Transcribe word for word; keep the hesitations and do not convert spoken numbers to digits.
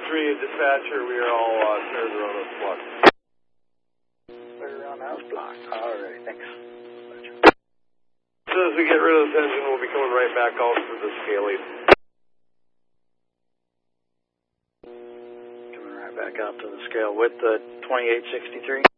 three, dispatcher, we are all uh, cleared the road of block. Clear around house block. All right, thanks. As soon as we get rid of this engine, we'll be coming right back out to the scaling. Coming right back out to the scale with the twenty-eight sixty-three.